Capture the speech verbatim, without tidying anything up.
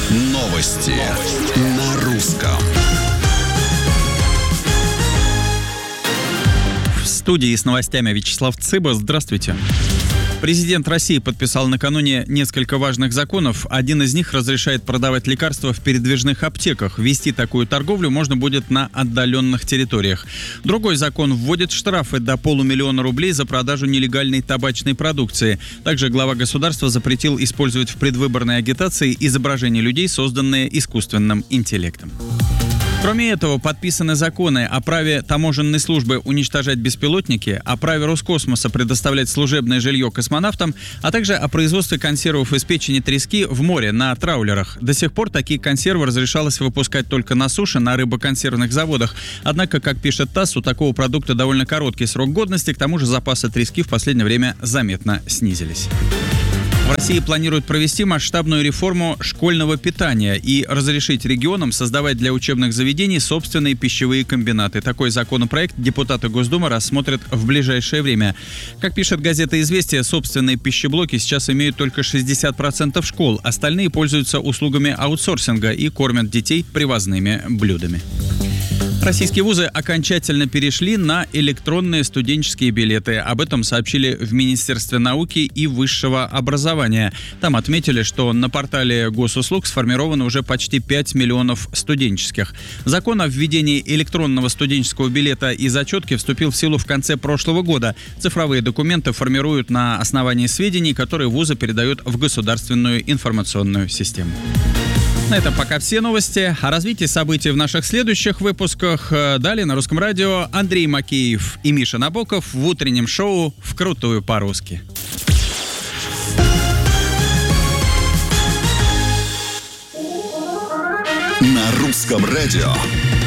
Новости на русском. В студии с новостями Вячеслав Цыба. Здравствуйте. Президент России подписал накануне несколько важных законов. Один из них разрешает продавать лекарства в передвижных аптеках. Вести такую торговлю можно будет на отдаленных территориях. Другой закон вводит штрафы до полумиллиона рублей за продажу нелегальной табачной продукции. Также глава государства запретил использовать в предвыборной агитации изображения людей, созданные искусственным интеллектом. Кроме этого, подписаны законы о праве таможенной службы уничтожать беспилотники, о праве Роскосмоса предоставлять служебное жилье космонавтам, а также о производстве консервов из печени трески в море на траулерах. До сих пор такие консервы разрешалось выпускать только на суше, на рыбоконсервных заводах. Однако, как пишет ТАСС, у такого продукта довольно короткий срок годности, к тому же запасы трески в последнее время заметно снизились. В России планируют провести масштабную реформу школьного питания и разрешить регионам создавать для учебных заведений собственные пищевые комбинаты. Такой законопроект депутаты Госдумы рассмотрят в ближайшее время. Как пишет газета «Известия», собственные пищеблоки сейчас имеют только шестьдесят процентов школ. Остальные пользуются услугами аутсорсинга и кормят детей привозными блюдами. Российские вузы окончательно перешли на электронные студенческие билеты. Об этом сообщили в Министерстве науки и высшего образования. Там отметили, что на портале госуслуг сформировано уже почти пять миллионов студенческих. Закон о введении электронного студенческого билета и зачетки вступил в силу в конце прошлого года. Цифровые документы формируют на основании сведений, которые вузы передают в государственную информационную систему. На этом пока все новости. О развитии событий в наших следующих выпусках. Далее на Русском радио Андрей Макеев и Миша Набоков в утреннем шоу «Вкрутую по-русски». На Русском радио